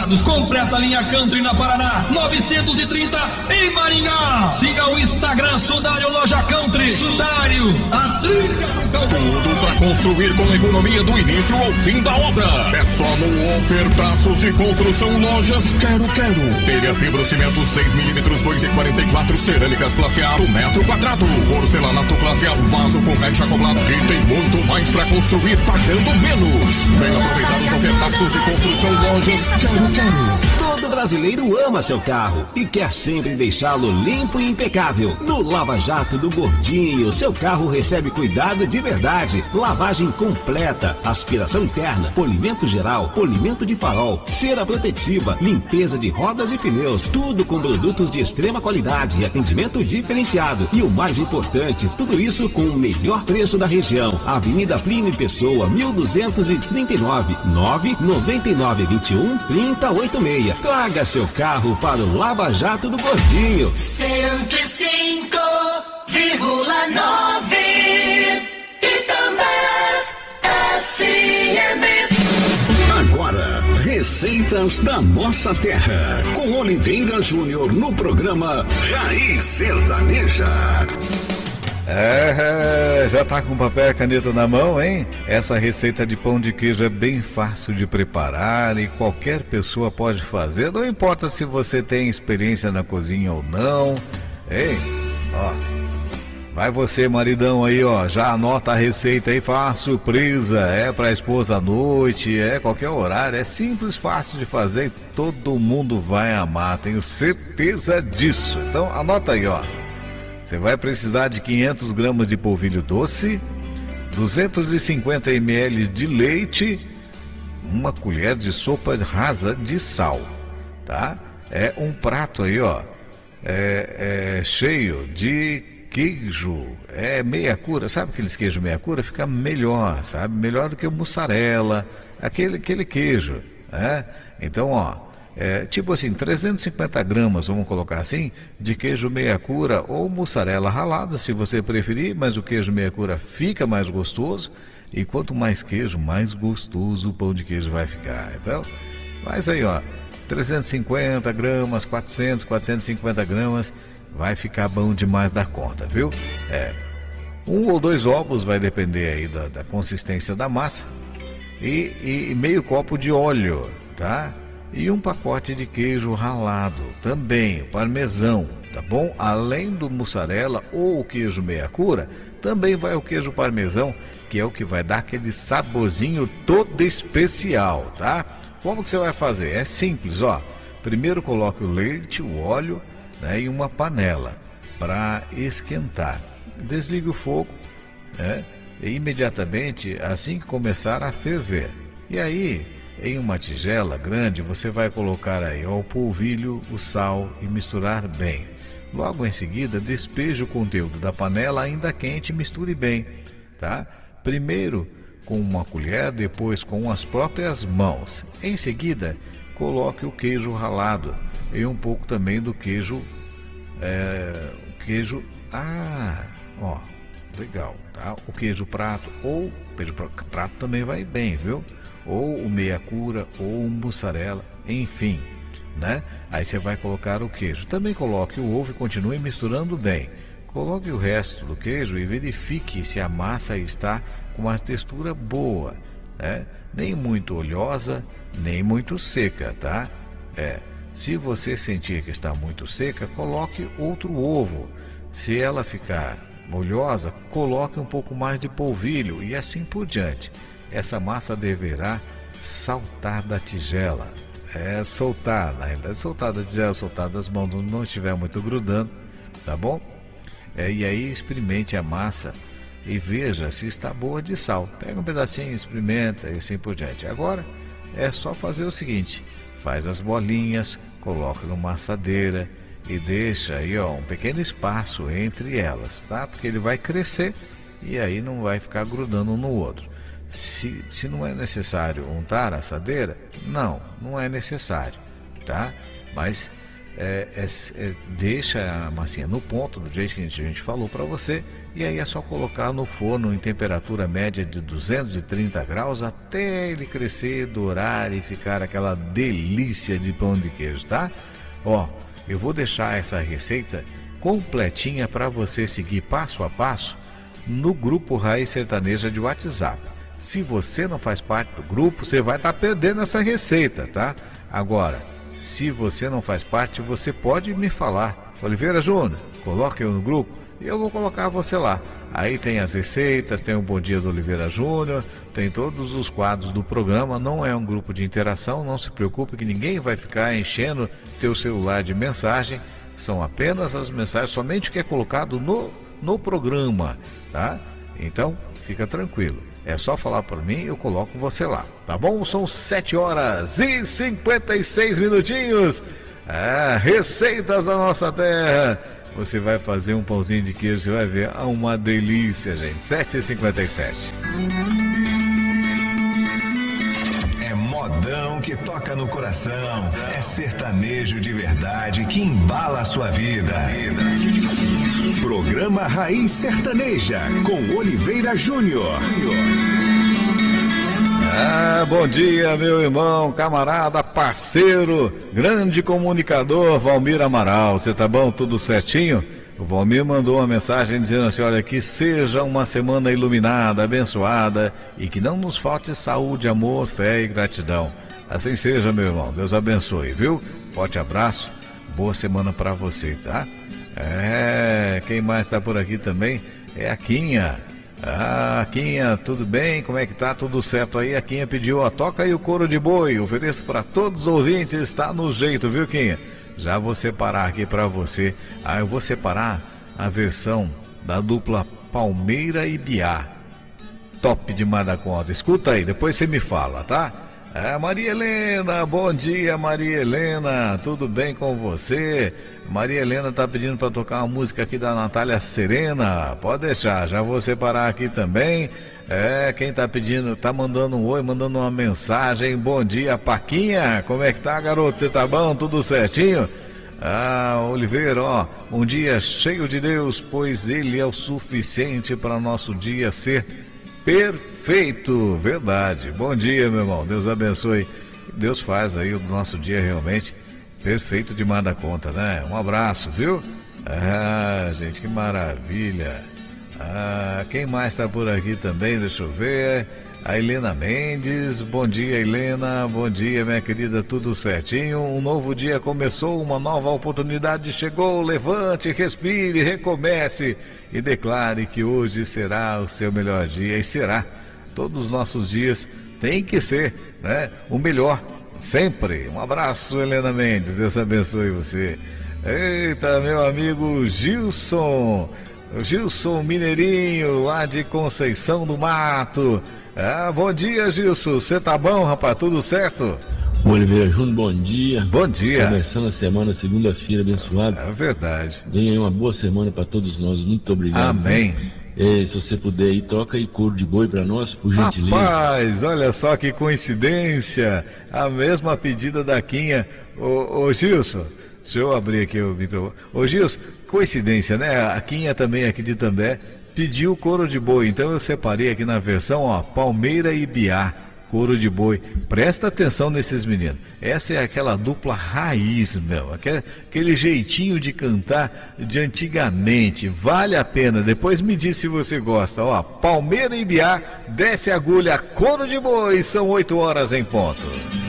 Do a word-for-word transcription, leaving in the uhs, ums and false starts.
importados. Completa a linha Country na Paraná, novecentos e trinta em Maringá. Siga o Instagram Sudário Loja Country. Sudário, a trilha do cowboy. Tudo para construir com economia do início ao fim da obra. É só no Ofertaços de Construção Lojas Quero Quero. Telha fibrocimento seis milímetros, dois e quarenta e quatro, cerâmicas classe A, um metro quadrado. Porcelanato classe A, vaso com mecha acoplado. E tem muito mais para construir pagando menos. Venha aproveitar os ofertaços de Construção Lojas Quero Quero. Todo brasileiro ama seu carro e quer sempre deixá-lo limpo e impecável. No Lava Jato do Gordinho, seu carro recebe cuidado de verdade. Lavagem completa, aspiração interna, polimento geral, polimento de farol, cera protetiva, limpeza de rodas e pneus. Tudo com produtos de extrema qualidade e atendimento diferenciado. E o mais importante, tudo isso com o melhor preço da região. Avenida Plínio Pessoa, mil duzentos e trinta e nove, nove nove nove dois um, três zero oito seis. Traga seu carro para o Lava Jato do Gordinho. cento e cinco vírgula nove Itambé F M. Agora, receitas da nossa terra, com Oliveira Júnior no programa Raiz Sertaneja. É, já tá com papel e caneta na mão, hein? Essa receita de pão de queijo é bem fácil de preparar e qualquer pessoa pode fazer, não importa se você tem experiência na cozinha ou não. Ei, ó, vai você, maridão aí, ó, já anota a receita aí, faz surpresa, é pra esposa à noite, é qualquer horário, é simples, fácil de fazer e todo mundo vai amar, tenho certeza disso. Então anota aí, ó. Você vai precisar de quinhentos gramas de polvilho doce, duzentos e cinquenta mililitros de leite, uma colher de sopa rasa de sal, tá? É um prato aí, ó, é, é cheio de queijo, é meia cura, sabe aqueles queijos meia cura? Fica melhor, sabe? Melhor do que o mussarela, aquele, aquele queijo, né? Então, ó, É, tipo assim, trezentos e cinquenta gramas, vamos colocar assim, de queijo meia cura ou mussarela ralada, se você preferir, mas o queijo meia cura fica mais gostoso, e quanto mais queijo, mais gostoso o pão de queijo vai ficar. Então, mas aí, ó, trezentos e cinquenta gramas, quatrocentos, quatrocentos e cinquenta gramas, vai ficar bom demais da conta, viu? É, um ou dois ovos, vai depender aí da, da consistência da massa, e, e meio copo de óleo, tá? E um pacote de queijo ralado, também, parmesão, tá bom? Além do mussarela ou o queijo meia cura, também vai o queijo parmesão, que é o que vai dar aquele saborzinho todo especial, tá? Como que você vai fazer? É simples, ó. Primeiro coloque o leite, o óleo, né, em uma panela para esquentar. Desligue o fogo, né? E imediatamente, assim que começar a ferver. E aí, em uma tigela grande, você vai colocar aí ó, o polvilho, o sal e misturar bem. Logo em seguida, despeje o conteúdo da panela ainda quente e misture bem, tá? Primeiro com uma colher, depois com as próprias mãos. Em seguida, coloque o queijo ralado e um pouco também do queijo, é, queijo, ah, ó, legal, tá? O queijo prato ou queijo prato também vai bem, viu? Ou o meia cura, ou o mussarela, enfim, né? Aí você vai colocar o queijo. Também coloque o ovo e continue misturando bem. Coloque o resto do queijo e verifique se a massa está com uma textura boa, né? Nem muito oleosa, nem muito seca, tá? É, se você sentir que está muito seca, coloque outro ovo. Se ela ficar oleosa, coloque um pouco mais de polvilho e assim por diante. Essa massa deverá saltar da tigela, é soltar, na realidade soltar da tigela, soltar das mãos, não estiver muito grudando, tá bom? É, e aí experimente a massa e veja se está boa de sal. Pega um pedacinho, experimenta e assim por diante. Agora é só fazer o seguinte, faz as bolinhas, coloca numa assadeira e deixa aí ó, um pequeno espaço entre elas, tá? Porque ele vai crescer e aí não vai ficar grudando um no outro. Se, se não é necessário untar a assadeira, não, não é necessário, tá? Mas é, é, é, deixa a massinha no ponto, do jeito que a gente, a gente falou para você, e aí é só colocar no forno em temperatura média de duzentos e trinta graus até ele crescer, dourar e ficar aquela delícia de pão de queijo, tá? Ó, eu vou deixar essa receita completinha para você seguir passo a passo no grupo Raiz Sertaneja de WhatsApp. Se você não faz parte do grupo, você vai estar tá perdendo essa receita, tá? Agora, se você não faz parte, você pode me falar. Oliveira Júnior, coloque eu no grupo e eu vou colocar você lá. Aí tem as receitas, tem o Bom Dia do Oliveira Júnior, tem todos os quadros do programa. Não é um grupo de interação, não se preocupe que ninguém vai ficar enchendo teu celular de mensagem. São apenas as mensagens, somente o que é colocado no, no programa, tá? Então, fica tranquilo. É só falar para mim, eu coloco você lá, tá bom? São sete horas e cinquenta e seis minutinhos. Ah, receitas da nossa terra. Você vai fazer um pãozinho de queijo, você vai ver, ah, uma delícia, gente. sete e cinquenta e sete. É modão que toca no coração. É sertanejo de verdade que embala a sua vida. Programa Raiz Sertaneja, com Oliveira Júnior. Ah, bom dia, meu irmão, camarada, parceiro, grande comunicador, Valmir Amaral. Você tá bom? Tudo certinho? O Valmir mandou uma mensagem dizendo assim, olha, que seja uma semana iluminada, abençoada e que não nos falte saúde, amor, fé e gratidão. Assim seja, meu irmão. Deus abençoe, viu? Forte abraço, boa semana pra você, tá? É, quem mais tá por aqui também é a Quinha. Ah, Quinha, tudo bem? Como é que tá? Tudo certo aí? A Quinha pediu, ó, toca aí o couro de boi, ofereço para todos os ouvintes, tá no jeito, viu, Quinha? Já vou separar aqui para você. Ah, eu vou separar a versão da dupla Palmeira e Biá. Top demais da conta. Escuta aí, depois você me fala, tá? É, Maria Helena, bom dia, Maria Helena, tudo bem com você? Maria Helena tá pedindo para tocar uma música aqui da Natália Serena, pode deixar, já vou separar aqui também. É, quem tá pedindo, tá mandando um oi, mandando uma mensagem, bom dia, Paquinha, como é que tá, garoto, você tá bom, tudo certinho? Ah, Oliveira, ó, um dia cheio de Deus, pois Ele é o suficiente para nosso dia ser perfeito, verdade. Bom dia, meu irmão, Deus abençoe. Deus faz aí o nosso dia realmente perfeito demais da conta, né? Um abraço, viu? Ah, gente, que maravilha. Ah, quem mais tá por aqui também? Deixa eu ver. A Helena Mendes, bom dia, Helena, bom dia, minha querida, tudo certinho? Um novo dia começou, uma nova oportunidade chegou, levante, respire, recomece e declare que hoje será o seu melhor dia, e será. Todos os nossos dias tem que ser, né, o melhor, sempre. Um abraço, Helena Mendes, Deus abençoe você. Eita, meu amigo Gilson, o Gilson Mineirinho, lá de Conceição do Mato. Ah, bom dia, Gilson, você tá bom, rapaz, tudo certo? Oliveira Júnior, bom dia. Bom dia. Começando a semana, segunda-feira, abençoada. É verdade. Venha aí uma boa semana para todos nós, muito obrigado. Amém. É, se você puder aí, toca aí couro de boi para nós, por gentileza. Rapaz, olha só que coincidência, a mesma pedida da Quinha. Ô, ô Gilson, deixa eu abrir aqui o microfone. Ô Gilson, coincidência, né? A Quinha também aqui de També pediu couro de boi, então eu separei aqui na versão, ó, Palmeira e Biá, couro de boi. Presta atenção nesses meninos. Essa é aquela dupla raiz, meu, aquele, aquele jeitinho de cantar de antigamente. Vale a pena. Depois me diz se você gosta. Ó, Palmeira e Biá, desce a agulha, couro de boi. São oito horas em ponto.